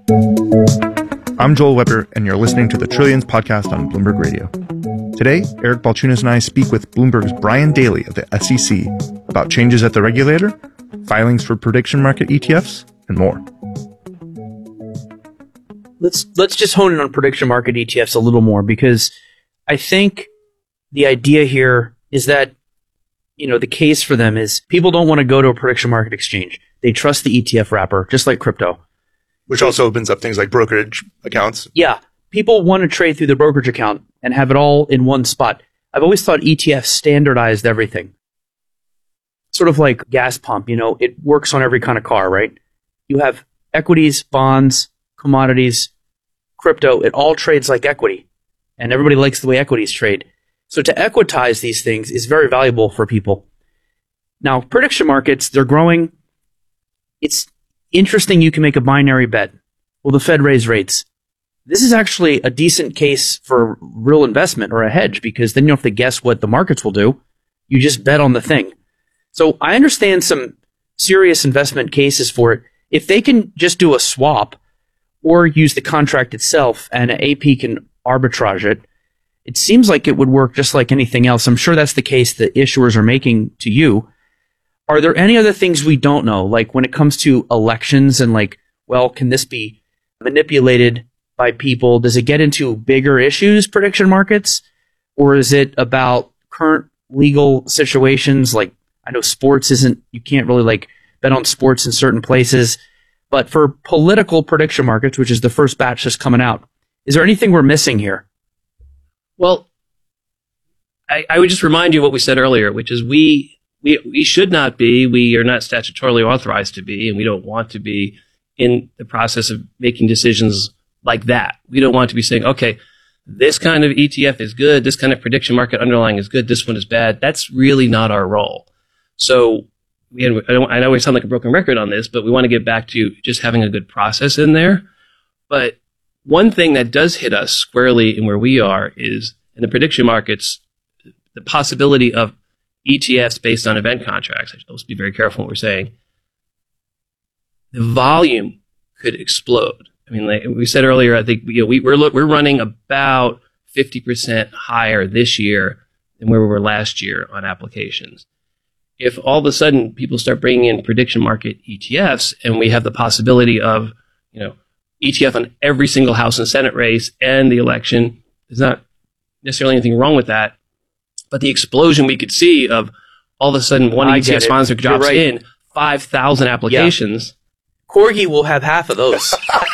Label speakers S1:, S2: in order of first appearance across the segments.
S1: I'm Joel Weber, and you're listening to the Trillions podcast on Bloomberg Radio. Today, Eric Balchunas and I speak with Bloomberg's Brian Daly of the SEC about changes at the regulator, filings for prediction market ETFs, and more.
S2: Let's just hone in on prediction market ETFs a little more, because I think the idea here is that, the case for them is people don't want to go to a prediction market exchange. They trust the ETF wrapper, just like crypto.
S1: Which also opens up things like brokerage accounts.
S2: Yeah. People want to trade through the brokerage account and have it all in one spot. I've always thought ETFs standardized everything. Sort of like gas pump, it works on every kind of car, right? You have equities, bonds, commodities, crypto. It all trades like equity. And everybody likes the way equities trade. So to equitize these things is very valuable for people. Now, prediction markets, they're growing. It's interesting you can make a binary bet. Will the Fed raise rates? This is actually a decent case for real investment or a hedge, because then you don't have to guess what the markets will do. You just bet on the thing. So I understand some serious investment cases for it. If they can just do a swap or use the contract itself and AP can arbitrage it, it seems like it would work just like anything else. I'm sure that's the case that issuers are making to you. Are there any other things we don't know? Like when it comes to elections and can this be manipulated by people? Does it get into bigger issues, prediction markets? Or is it about current legal situations? Like I know sports you can't really bet on sports in certain places. But for political prediction markets, which is the first batch that's coming out, is there anything we're missing here?
S3: Well, I would just remind you what we said earlier, which is we should not be, we are not statutorily authorized to be, and we don't want to be in the process of making decisions like that. We don't want to be saying, okay, this kind of ETF is good, this kind of prediction market underlying is good, this one is bad. That's really not our role. So I know we sound like a broken record on this, but we want to get back to just having a good process in there. But one thing that does hit us squarely in where we are is in the prediction markets, the possibility of ETFs based on event contracts. Let's be very careful what we're saying. The volume could explode. I mean, like we said earlier, I think we're running about 50% higher this year than where we were last year on applications. If all of a sudden people start bringing in prediction market ETFs, and we have the possibility of ETF on every single House and Senate race and the election, there's not necessarily anything wrong with that. But the explosion we could see of all of a sudden one ETF sponsor drops in 5,000 applications.
S2: Yeah. Corgi will have half of those.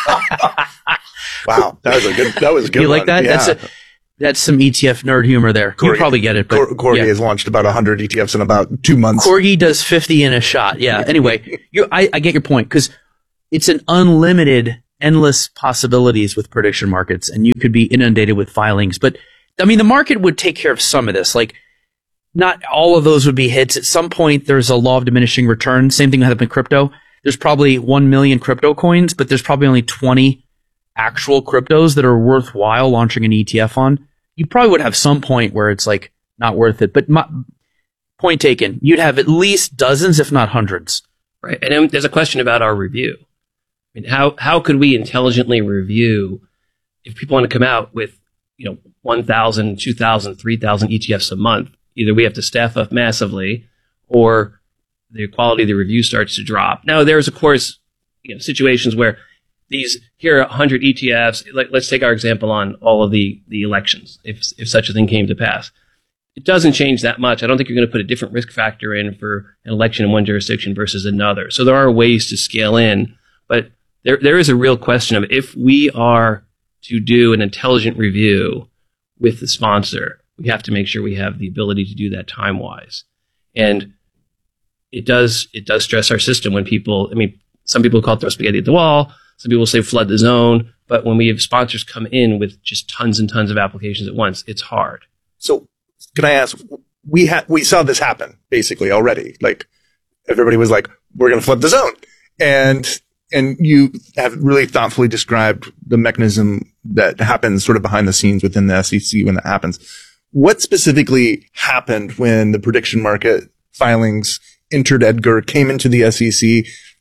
S1: Wow, that was a good.
S2: You like
S1: one.
S2: that?
S1: Yeah.
S2: That's some ETF nerd humor there. You probably get it. But
S1: Corgi has launched about 100 ETFs in about 2 months.
S2: Corgi does 50 in a shot. Yeah. Anyway, I get your point, because it's an endless possibilities with prediction markets, and you could be inundated with filings. But I mean, the market would take care of some of this. Like, not all of those would be hits. At some point, there's a law of diminishing returns. Same thing that happened in crypto. There's probably 1 million crypto coins, but there's probably only 20 actual cryptos that are worthwhile launching an ETF on. You probably would have some point where it's not worth it. But point taken, you'd have at least dozens, if not hundreds.
S3: Right. And then there's a question about our review. I mean, how could we intelligently review if people want to come out with 1,000, 2,000, 3,000 ETFs a month? Either we have to staff up massively, or the quality of the review starts to drop. Now, there's of course situations where here are 100 ETFs. Let's take our example on all of the elections, if such a thing came to pass. It doesn't change that much. I don't think you're going to put a different risk factor in for an election in one jurisdiction versus another. So there are ways to scale in, but there is a real question of if we are to do an intelligent review with the sponsor, we have to make sure we have the ability to do that time-wise. And it does stress our system when some people call it throw spaghetti at the wall. Some people say flood the zone. But when we have sponsors come in with just tons and tons of applications at once, it's hard.
S1: So can I ask, we saw this happen basically already. Like everybody was like, we're going to flood the zone. And you have really thoughtfully described the mechanism that happens sort of behind the scenes within the SEC when that happens. What specifically happened when the prediction market filings entered Edgar, came into the SEC?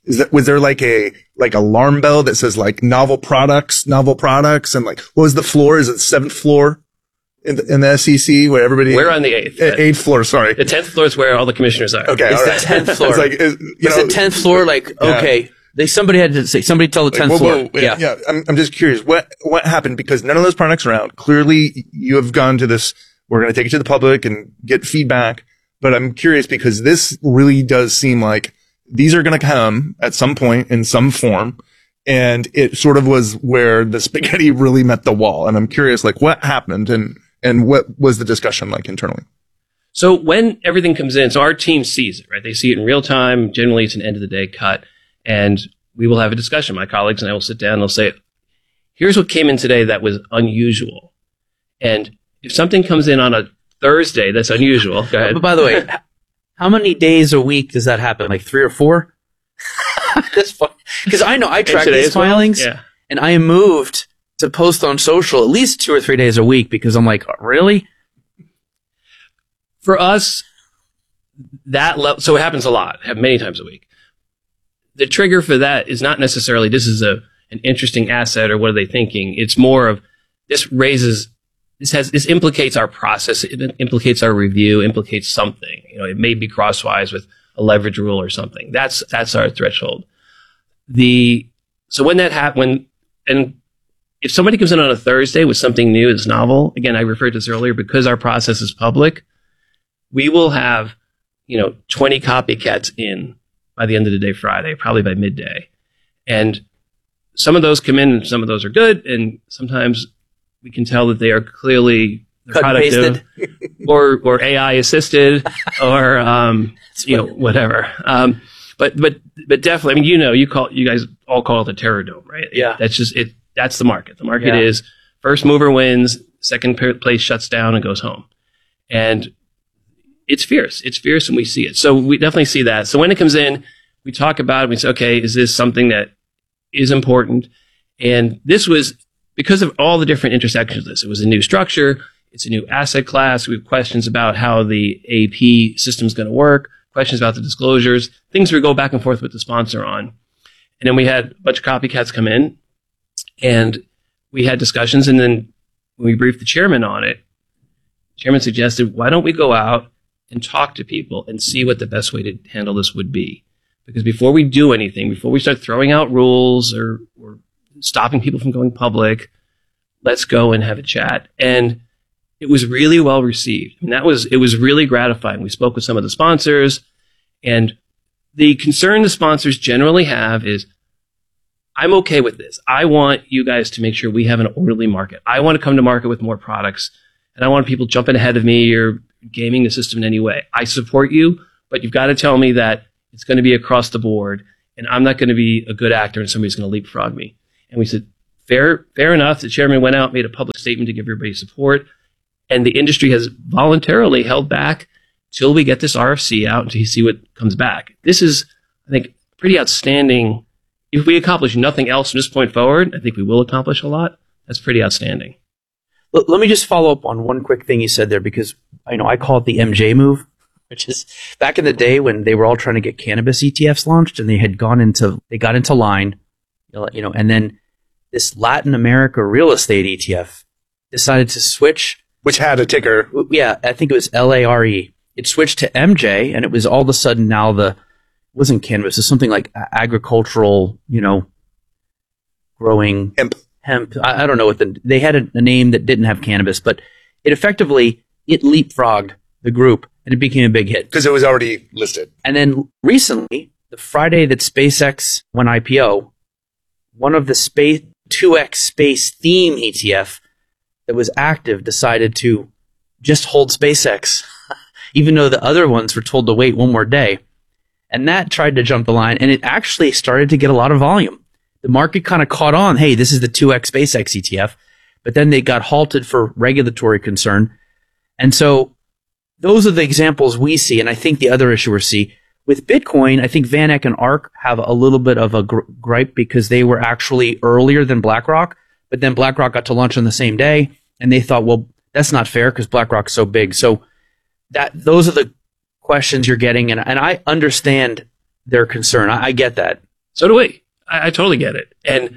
S1: Was there like a alarm bell that says like novel products, and like, what was the floor? Is it the 7th floor in the SEC where everybody?
S3: We're on the 8th.
S1: 8th floor, sorry.
S3: The 10th floor is where all the commissioners are.
S1: Okay,
S2: It's
S1: all
S2: the
S1: right.
S2: 10th floor.
S1: It's like,
S2: The 10th floor, like, okay. Somebody had to say, somebody tell the 10th
S1: whoa,
S2: floor.
S1: whoa, yeah. I'm just curious, what happened? Because none of those products are out. Clearly, you have gone to this, we're going to take it to the public and get feedback. But I'm curious because this really does seem like these are going to come at some point in some form. And it sort of was where the spaghetti really met the wall. And I'm curious, like, what happened and what was the discussion like internally?
S3: So when everything comes in, so our team sees it, right? They see it in real time. Generally, it's an end of the day cut. And we will have a discussion. My colleagues and I will sit down and they'll say, here's what came in today that was unusual. And if something comes in on a Thursday that's unusual, go ahead.
S2: But by the way, how many days a week does that happen? Like 3 or 4? That's funny. Because I know I track these filings, and I am moved to post on social at least 2 or 3 days a week because I'm like, oh, really?
S3: For us, so it happens a lot, many times a week. The trigger for that is not necessarily this is an interesting asset or what are they thinking. It's more of this implicates our process, it implicates our review, implicates something. It may be crosswise with a leverage rule or something. That's our threshold. So when that happens, and if somebody comes in on a Thursday with something new that's novel, again, I referred to this earlier, because our process is public, we will have 20 copycats in by the end of the day Friday, probably by midday. And some of those come in and some of those are good. And sometimes we can tell that they are clearly
S2: cut-and-pasted,
S3: or AI assisted or, whatever. But definitely, I mean, you guys all call it the terror dome, right?
S2: Yeah.
S3: That's just it. That's the market. The market is first mover wins, second place shuts down and goes home. And it's fierce. It's fierce, and we see it. So we definitely see that. So when it comes in, we talk about it. We say, okay, is this something that is important? And this was because of all the different intersections of this. It was a new structure. It's a new asset class. We have questions about how the AP system is going to work, questions about the disclosures, things we go back and forth with the sponsor on. And then we had a bunch of copycats come in, and we had discussions. And then when we briefed the chairman on it, the chairman suggested, why don't we go out and talk to people and see what the best way to handle this would be? Because before we do anything, before we start throwing out rules or stopping people from going public, let's go and have a chat. And it was really well received. I mean, it was really gratifying. We spoke with some of the sponsors, and the concern the sponsors generally have is, I'm okay with this. I want you guys to make sure we have an orderly market. I want to come to market with more products, and I want people jumping ahead of me or gaming the system in any way. I support you, but you've got to tell me that it's going to be across the board, and I'm not going to be a good actor and somebody's going to leapfrog me. And we said, fair enough. The chairman went out, made a public statement to give everybody support, and the industry has voluntarily held back till we get this RFC out to see what comes back. This is, I think, pretty outstanding. If we accomplish nothing else from this point forward, I think we will accomplish a lot. That's pretty outstanding.
S2: Let me just follow up on one quick thing you said there, because I call it the MJ move, which is back in the day when they were all trying to get cannabis ETFs launched, and they got into line, and then this Latin America real estate ETF decided to switch.
S1: Which had a ticker.
S2: Yeah, I think it was LARE. It switched to MJ, and it was all of a sudden now it wasn't cannabis, it was something like agricultural, growing hemp. I don't know they had a name that didn't have cannabis, but it leapfrogged the group, and it became a big hit.
S1: Because it was already listed.
S2: And then recently, the Friday that SpaceX went IPO, one of the 2X space theme ETF that was active decided to just hold SpaceX, even though the other ones were told to wait one more day. And that tried to jump the line, and it actually started to get a lot of volume. The market kind of caught on, hey, this is the 2X SpaceX ETF, but then they got halted for regulatory concern. And so those are the examples we see, and I think the other issuers see. With Bitcoin, I think VanEck and ARK have a little bit of a gripe because they were actually earlier than BlackRock, but then BlackRock got to launch on the same day, and they thought, well, that's not fair because BlackRock's so big. So those are the questions you're getting, and I understand their concern. I get that.
S3: So do we. I totally get it. And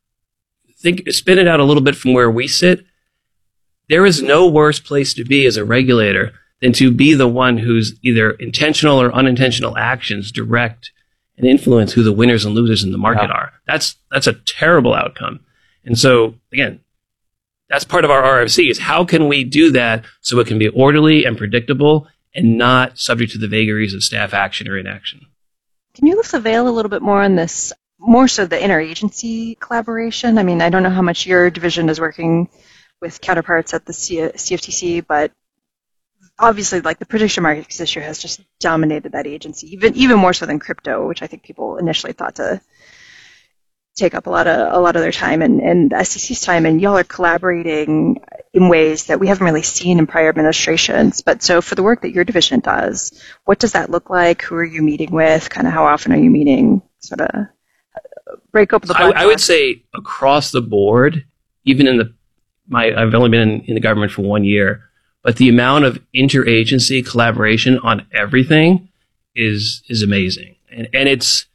S3: spin it out a little bit from where we sit. There is no worse place to be as a regulator than to be the one whose either intentional or unintentional actions direct and influence who the winners and losers in the market are. That's a terrible outcome. And so, again, that's part of our RFC is how can we do that so it can be orderly and predictable and not subject to the vagaries of staff action or inaction.
S4: Can you lift the veil a little bit more on this, more so the interagency collaboration? I mean, I don't know how much your division is working with counterparts at the CFTC, but obviously, like, the prediction markets issue has just dominated that agency, even more so than crypto, which I think people initially thought to take up a lot of their time and the SEC's time, and y'all are collaborating in ways that we haven't really seen in prior administrations. But so for the work that your division does, what does that look like? Who are you meeting with? Kind of how often are you meeting? Sort of break open the black box.
S3: I would say across the board, even in I've only been in the government for 1 year, but the amount of interagency collaboration on everything is amazing. And it's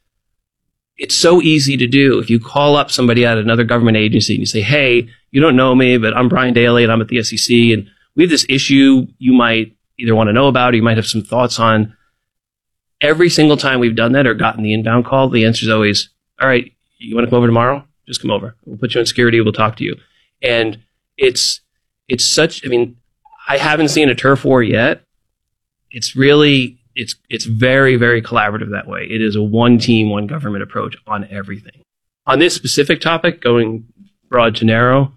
S3: so easy to do. If you call up somebody at another government agency and you say, hey, you don't know me, but I'm Brian Daly and I'm at the SEC, and we have this issue you might either want to know about or you might have some thoughts on. Every single time we've done that or gotten the inbound call, the answer is always, all right, you want to come over tomorrow? Just come over. We'll put you in security. We'll talk to you. And it's such, I mean, I haven't seen a turf war yet. It's really, it's very, very collaborative that way. It is a one team, one government approach on everything. On this specific topic, going broad to narrow,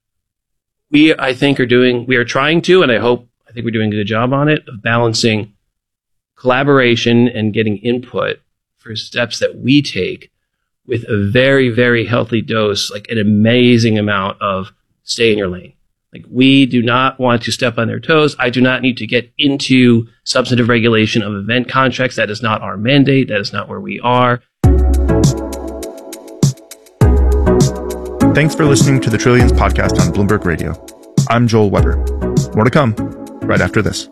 S3: we are trying to, and I think we're doing a good job on it, of balancing collaboration and getting input for steps that we take with a very, very healthy dose, like an amazing amount of stay in your lane. Like, we do not want to step on their toes. I do not need to get into substantive regulation of event contracts. That is not our mandate. That is not where we are.
S1: Thanks for listening to the Trillions podcast on Bloomberg Radio. I'm Joel Weber. More to come right after this.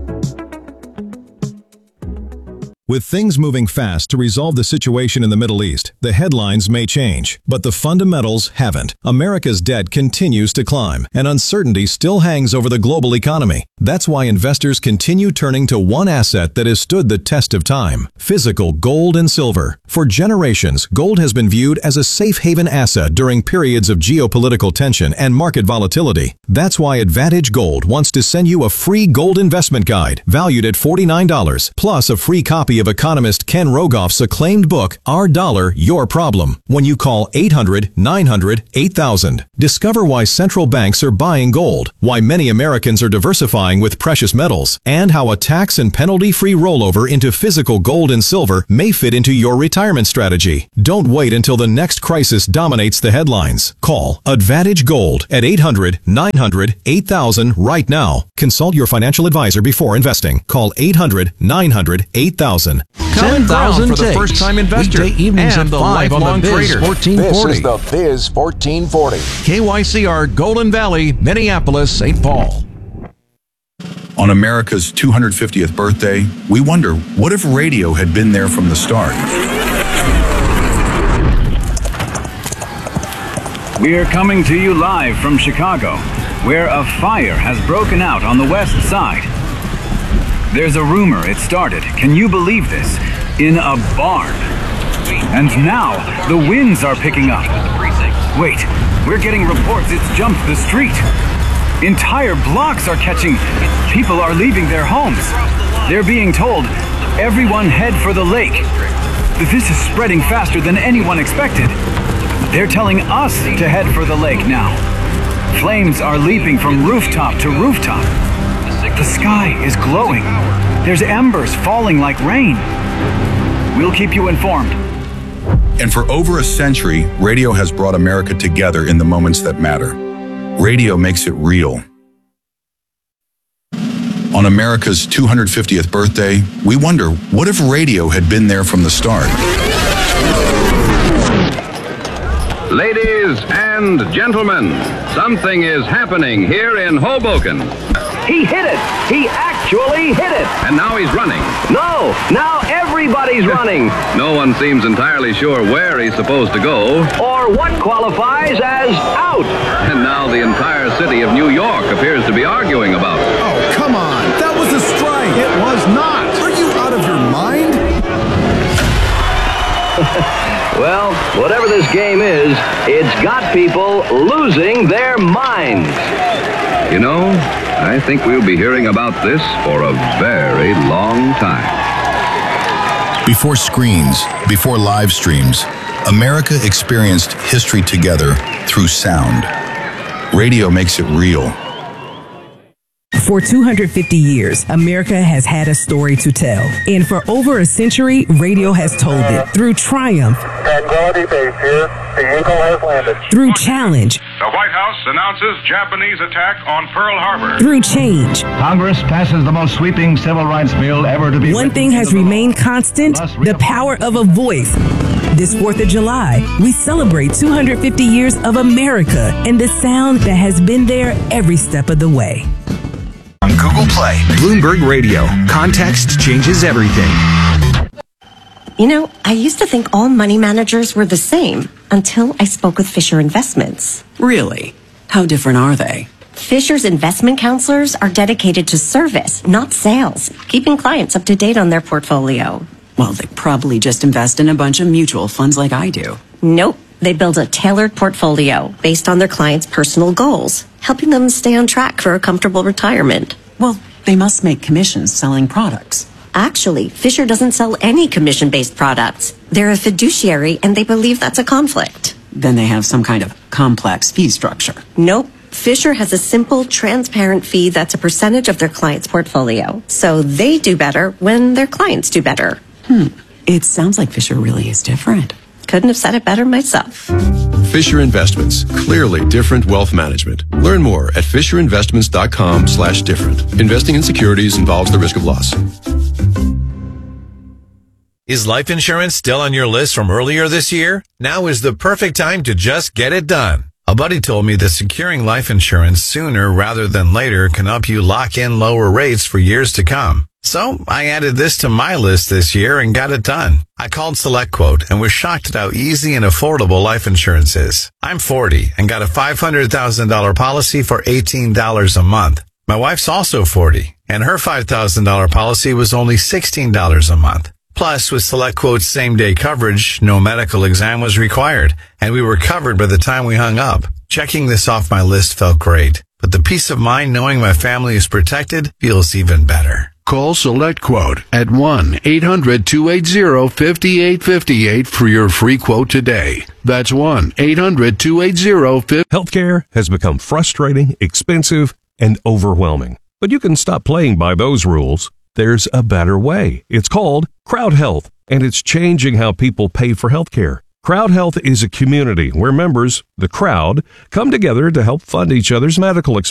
S5: With things moving fast to resolve the situation in the Middle East, the headlines may change, but the fundamentals haven't. America's debt continues to climb, and uncertainty still hangs over the global economy. That's why investors continue turning to one asset that has stood the test of time: physical gold and silver. For generations, gold has been viewed as a safe haven asset during periods of geopolitical tension and market volatility. That's why Advantage Gold wants to send you a free gold investment guide valued at $49, plus a free copy of economist Ken Rogoff's acclaimed book, Our Dollar, Your Problem, when you call 800-900-8000. Discover why central banks are buying gold, why many Americans are diversifying with precious metals, and how a tax and penalty-free rollover into physical gold and silver may fit into your retirement strategy. Don't wait until the next crisis dominates the headlines. Call Advantage Gold at 800-900-8000 right now. Consult your financial advisor before investing. Call 800-900-8000.
S6: Common Ground for the first-time investor evenings and the lifelong trader. 1440.
S7: This is the Biz 1440.
S6: KYCR, Golden Valley, Minneapolis, St. Paul.
S8: On America's 250th birthday, we wonder, what if radio had been there from the start?
S9: We're coming to you live from Chicago, where a fire has broken out on the west side. There's a rumor it started, can you believe this, in a barn. And now, the winds are picking up. Wait, we're getting reports it's jumped the street. Entire blocks are catching. People are leaving their homes. They're being told, everyone head for the lake. This is spreading faster than anyone expected. They're telling us to head for the lake now. Flames are leaping from rooftop to rooftop. The sky is glowing. There's embers falling like rain. We'll keep you informed.
S8: And for over a century, radio has brought America together in the moments that matter. Radio makes it real. On America's 250th birthday, we wonder, what if radio had been there from the start?
S10: Ladies and gentlemen, something is happening here in Hoboken. He hit it. He actually hit it.
S11: And now he's running.
S10: No, now everybody's running.
S11: No one seems entirely sure where he's supposed to go.
S10: Or what qualifies as out.
S11: And now the entire city of New York appears to be arguing about it.
S12: Oh, come on. That was a strike. It was not. Are you out of your mind?
S10: Well, whatever this game is, it's got people losing their minds.
S11: You know, I think we'll be hearing about this for a very long time.
S8: Before screens, before live streams, America experienced history together through sound. Radio makes it real.
S13: For 250 years, America has had a story to tell. And for over a century, radio has told it. Through triumph.
S14: Tranquility Base here. The Eagle has landed.
S13: Through challenge.
S15: The White House announces Japanese attack on Pearl Harbor.
S13: Through change.
S16: Congress passes the most sweeping civil rights bill ever to be.
S13: One thing has remained constant, the power of a voice. This 4th of July, we celebrate 250 years of America and the sound that has been there every step of the way.
S17: On Google Play. Bloomberg Radio. Context changes everything.
S18: You know, I used to think all money managers were the same until I spoke with Fisher Investments.
S19: Really? How different are they?
S18: Fisher's investment counselors are dedicated to service, not sales, keeping clients up to date on their portfolio.
S19: Well, they probably just invest in a bunch of mutual funds like I do.
S18: Nope. They build a tailored portfolio based on their clients' personal goals, helping them stay on track for a comfortable retirement.
S19: Well, they must make commissions selling products.
S18: Actually, Fisher doesn't sell any commission-based products. They're a fiduciary, and they believe that's a conflict.
S19: Then they have some kind of complex fee structure.
S18: Nope. Fisher has a simple, transparent fee that's a percentage of their client's portfolio. So they do better when their clients do better.
S19: It sounds like Fisher really is different.
S18: Couldn't have said it better myself.
S20: Fisher Investments. Clearly different wealth management. Learn more at fisherinvestments.com/different. Investing in securities involves the risk of loss.
S21: Is life insurance still on your list from earlier this year? Now is the perfect time to just get it done. A buddy told me that securing life insurance sooner rather than later can help you lock in lower rates for years to come. So I added this to my list this year and got it done. I called SelectQuote and was shocked at how easy and affordable life insurance is. I'm 40 and got a $500,000 policy for $18 a month. My wife's also 40 and her $5,000 policy was only $16 a month. Plus, with SelectQuote's same-day coverage, no medical exam was required, and we were covered by the time we hung up. Checking this off my list felt great, but the peace of mind knowing my family is protected feels even better.
S22: Call SelectQuote at 1-800-280-5858 for your free quote today. That's 1-800-280-5858.
S23: Healthcare has become frustrating, expensive, and overwhelming. But you can stop playing by those rules. There's a better way. It's called Crowd Health, and it's changing how people pay for healthcare. Crowd Health is a community where members, the crowd, come together to help fund each other's medical expenses.